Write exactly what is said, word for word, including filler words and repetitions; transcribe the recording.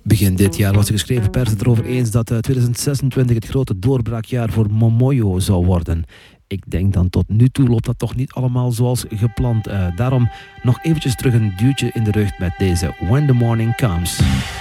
Begin dit jaar was de geschreven pers het erover eens dat twintig zesentwintig het grote doorbraakjaar voor Momoyo zou worden. Ik denk dan tot nu toe loopt dat toch niet allemaal zoals gepland. Uh, daarom nog eventjes terug een duwtje in de rug met deze When the Morning Comes.